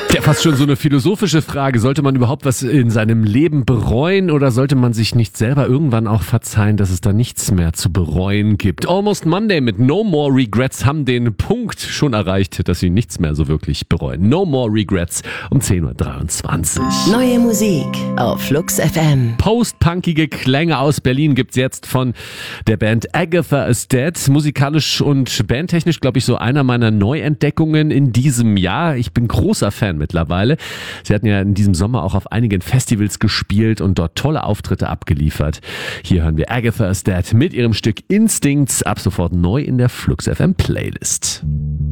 Ja, fast schon so eine philosophische Frage. Sollte man überhaupt was in seinem Leben bereuen oder sollte man sich nicht selber irgendwann auch verzeihen, dass es da nichts mehr zu bereuen gibt? Almost Monday mit No More Regrets haben den Punkt schon erreicht, dass sie nichts mehr so wirklich bereuen. No More Regrets um 10.23 Uhr. Neue Musik auf Flux FM. Post-punkige Klänge aus Berlin gibt's jetzt von der Band Agatha is Dead. Musikalisch und bandtechnisch, glaube ich, so einer meiner Neuentdeckungen in diesem Jahr. Ich bin großer Fan mittlerweile. Sie hatten ja in diesem Sommer auch auf einigen Festivals gespielt und dort tolle Auftritte abgeliefert. Hier hören wir Agatha is Dead mit ihrem Stück Instincts ab sofort neu in der Flux FM Playlist.